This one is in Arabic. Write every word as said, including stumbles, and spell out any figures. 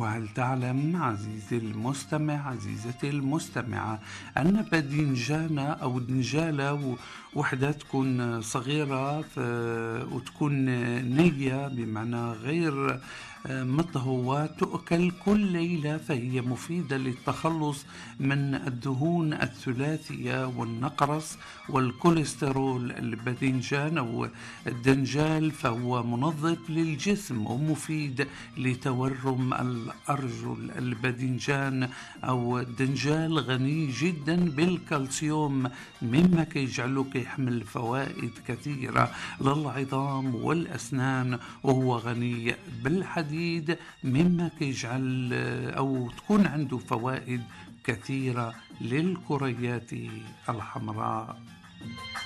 وهل تعلم عزيزي المستمع عزيزتي المستمعة أن باذنجان أو دنجالة وحدة تكون صغيرة وتكون نية بمعنى غير مطهوة تؤكل كل ليلة، فهي مفيدة للتخلص من الدهون الثلاثية والنقرس والكوليسترول. الباذنجان أو الدنجال فهو منظف للجسم ومفيد لتورم الأرجل. الباذنجان أو الدنجال غني جدا بالكالسيوم، مما كيجعله كيحمل فوائد كثيرة للعظام والأسنان، وهو غني بالحديد مما كيجعل أو تكون عنده فوائد كثيرة للكريات الحمراء.